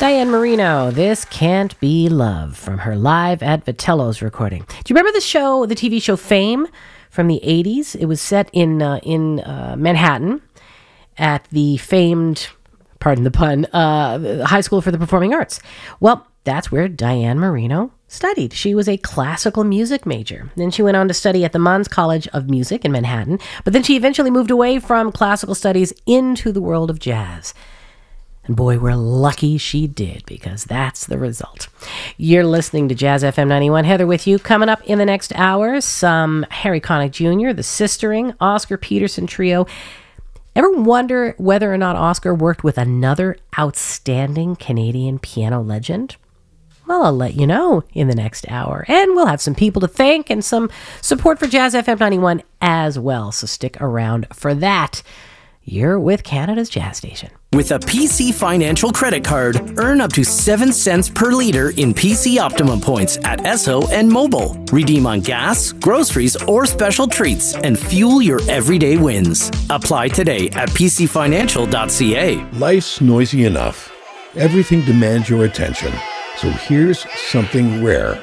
Diane Marino, This Can't Be Love, from her Live at Vitello's recording. Do you remember the TV show Fame from the 80s? It was set in Manhattan at the famed, pardon the pun, High School for the Performing Arts. Well, that's where Diane Marino studied. She was a classical music major. Then she went on to study at the Mons College of Music in Manhattan, but then she eventually moved away from classical studies into the world of jazz. And boy, we're lucky she did, because that's the result. You're listening to Jazz FM 91. Heather with you. Coming up in the next hour, some Harry Connick Jr., the Sistering, Oscar Peterson Trio. Ever wonder whether or not Oscar worked with another outstanding Canadian piano legend? Well, I'll let you know in the next hour. And we'll have some people to thank and some support for Jazz FM 91 as well. So stick around for that. You're with Canada's Jazz Station. With a PC Financial credit card, earn up to 7 cents per liter in PC Optimum points at Esso and Mobile. Redeem on gas, groceries, or special treats and fuel your everyday wins. Apply today at pcfinancial.ca. Life's noisy enough. Everything demands your attention. So here's something rare.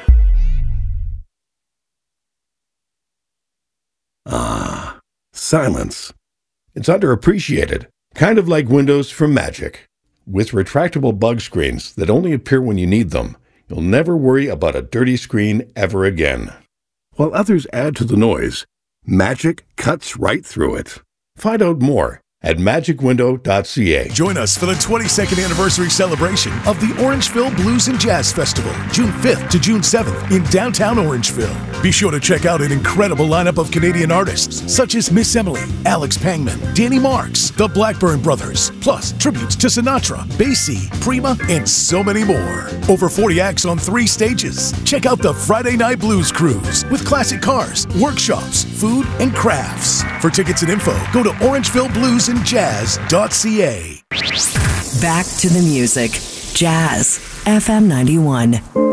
Silence. It's underappreciated, kind of like windows from Magic. With retractable bug screens that only appear when you need them, you'll never worry about a dirty screen ever again. While others add to the noise, Magic cuts right through it. Find out more at magicwindow.ca. Join us for the 22nd anniversary celebration of the Orangeville Blues and Jazz Festival, June 5th to June 7th in downtown Orangeville. Be sure to check out an incredible lineup of Canadian artists such as Miss Emily, Alex Pangman, Danny Marks, the Blackburn Brothers, plus tributes to Sinatra, Basie, Prima, and so many more. Over 40 acts on 3 stages. Check out the Friday Night Blues Cruise with classic cars, workshops, food, and crafts. For tickets and info, go to orangevillebluesandjazz.ca. Back to the music. Jazz FM 91.